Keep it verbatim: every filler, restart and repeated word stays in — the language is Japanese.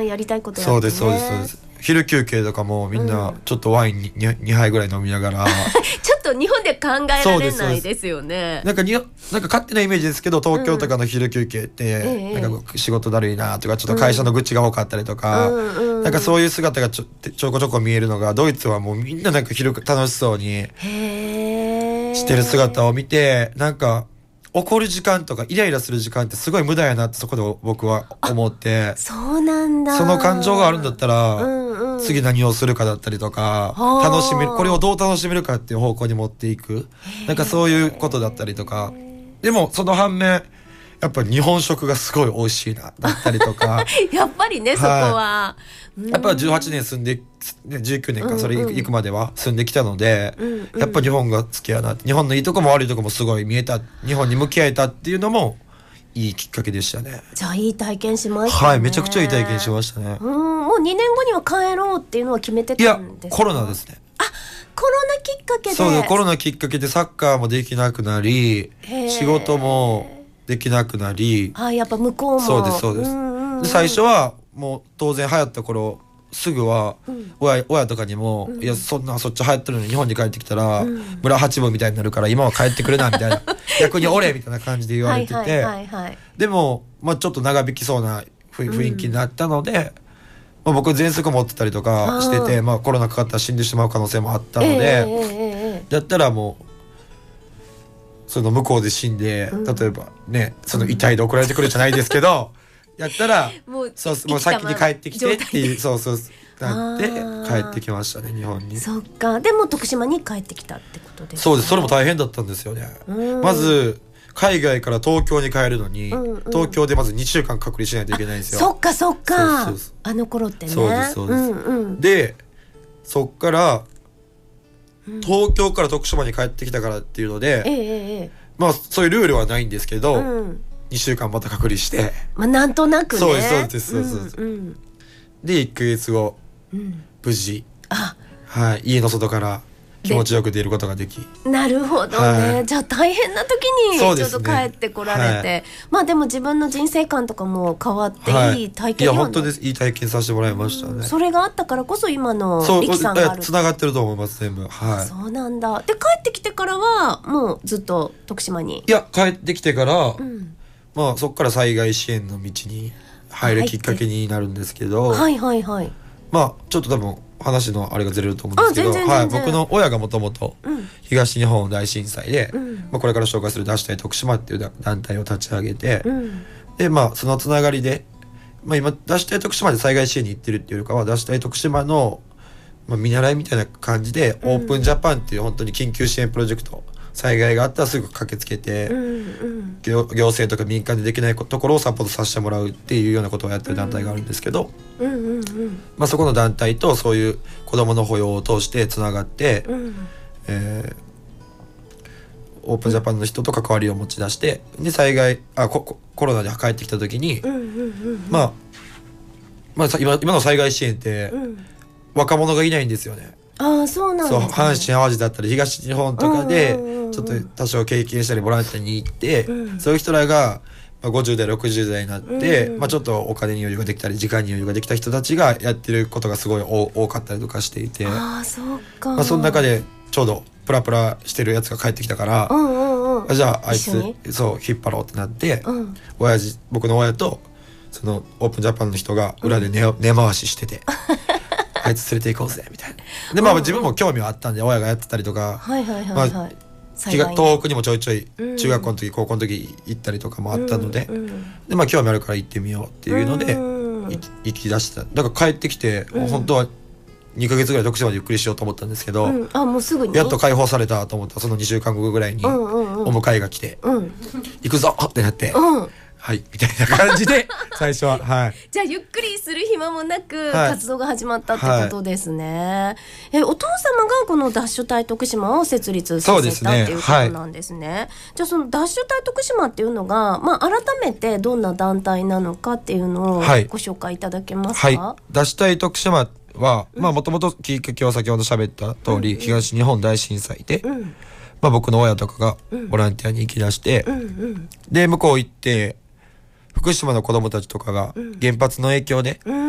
やりたいことやってね。 そうですそうですそうです。昼休憩とかもみんなちょっとワイン に, にはいぐらい飲みながらちょっと日本で考えられないですよね。 なんかになんか勝手なイメージですけど、東京とかの昼休憩って、うん、なんか仕事だるいなとかちょっと会社の愚痴が多かったりとか、うん、なんかそういう姿がちょちょこちょこ見えるのが、ドイツはもうみんななんか昼楽しそうにしてる姿を見て、なんか怒る時間とかイライラする時間ってすごい無駄やなってそこで僕は思って、 そうなんだ。 その感情があるんだったら、うんうん、次何をするかだったりとか、楽しめるこれをどう楽しめるかっていう方向に持っていく、なんかそういうことだったりとか。でもその反面やっぱ日本食がすごい美味しいなだったりとかやっぱりね、そこは、 うん、やっぱじゅうはちねん住んで、ね、じゅうきゅうねんかそれ行くまでは住んできたので、うんうん、やっぱ日本が好きやな、日本のいいとこも悪いとこもすごい見えた、日本に向き合えたっていうのもいいきっかけでしたね。 じゃあいい体験しましたね。 はい、めちゃくちゃいい体験しましたね。 うん、もうにねんごには帰ろうっていうのは決めてたんですか？ いやコロナですね。 あ、コロナきっかけで。 そうです、コロナきっかけでサッカーもできなくなり、仕事もできなくなり。 あ、やっぱ向こうも。 そうですそうです、うんうん、で最初はもう当然流行った頃すぐは 親,、うん、親とかにも、うん、いやそんなそっち流行ってるのに日本に帰ってきたら、うん、村八分みたいになるから今は帰ってくれなみたいな逆に俺みたいな感じで言われてて、はいはいはいはい、でも、まあ、ちょっと長引きそうな雰囲気になったので、うん、まあ、僕喘息持ってたりとかしてて、まあ、コロナかかったら死んでしまう可能性もあったので、えーえー、だったらもうその向こうで死んで、うん、例えばねその遺体で送られてくるじゃないですけど、うん、やったらもうそうもう先に帰ってきてっていうそうそうなって帰ってきましたね日本に。 そっか。でも徳島に帰ってきたってことですね。 そうです。それも大変だったんですよね。まず海外から東京に帰るのに、うんうん、東京でまずにしゅうかん隔離しないといけないんですよ。 そっかそっか。そうそうそう、あの頃ってね。 そうですそうです、うんうん、でそっから東京から徳島に帰ってきたからっていうので、えええ、まあそういうルールはないんですけど、うん、にしゅうかんまた隔離して、 まあ、なんとなくね。 そうですそうですそうです、うんうん、でいっかげつご、うん、無事、あ、はい、家の外から気持ちよく出ることができ。 なるほどね、はい、じゃあ大変な時にちょっと帰ってこられて、ね、はい、まあでも自分の人生観とかも変わっていい体験には、はい、いや本当です。いい体験させてもらいましたね、うん、 それがあったからこそ今の力さんがある。 つながってると思います全部、はい、 そうなんだ。で帰ってきてからはもうずっと徳島に。 いや帰ってきてから、うん、まあそこから災害支援の道に入るきっかけになるんですけど、 はいはいはい、 まあちょっと多分話のあれがずれると思うんですけど、はい、僕の親がもともと東日本大震災で、うん、まあ、これから紹介する出したい徳島っていう団体を立ち上げて、うん、でまあそのつながりで、まあ、今出したい徳島で災害支援に行ってるっていうよりかは出したい徳島の、まあ、見習いみたいな感じで、うん、オープンジャパンっていう本当に緊急支援プロジェクト、災害があったらすぐ駆けつけて、うんうん、行, 行政とか民間でできないところをサポートさせてもらうっていうようなことをやってる団体があるんですけど、うんうんうん、まあ、そこの団体とそういう子どもの保養を通してつながって、うん、えー、オープンジャパンの人と関わりを持ち出して、で災害あ コ, コロナで帰ってきた時に、うんうんうん、まあ、まあ、今, 今の災害支援って、うん、若者がいないんですよね。 ああ、そうなんですね。 そう、阪神淡路だったり東日本とかでちょっと多少経験したりボランティアに行って、うん、そういう人らがごじゅう代ろくじゅう代になって、うん、まあ、ちょっとお金に余裕ができたり時間に余裕ができた人たちがやってることがすごい多かったりとかしていて、 ああ、そうか。 まあ、その中でちょうどプラプラしてるやつが帰ってきたから、うんうんうん、じゃああいつそう引っ張ろうってなって、うん、親父僕の親とそのオープンジャパンの人が裏で 寝,、うん、寝回ししててあいつ連れて行こうぜみたいな。でまあ自分も興味はあったんで親がやってたりとか、はいはいはいはい、まあ、東北にもちょいちょい中学校の時、うん、高校の時行ったりとかもあったので、うんうん、でまあ興味あるから行ってみようっていうので、うん、行き出した。だから帰ってきて、うん、本当はにかげつぐらい徳島でゆっくりしようと思ったんですけど、うん、あもうすぐにやっと解放されたと思ったそのにしゅうかんごぐらいにお迎えが来て、うんうんうん、行くぞってなって、うん、はいみたいな感じで最初は、はい、じゃあゆっくりする暇もなく活動が始まったってことですね、はい、えお父様がこのダッシュ隊徳島を設立させた、ね、っていうことなんですね、はい、じゃあそのダッシュ隊徳島っていうのが、まあ、改めてどんな団体なのかっていうのをご紹介いただけますか。はいはい、 ダッシュ隊徳島はもともときっかけは先ほど喋った通り、うんうん、東日本大震災で、うん、まあ、僕の親とかがボランティアに行き出して、うんうん、で向こう行って福島の子どもたちとかが原発の影響で、うん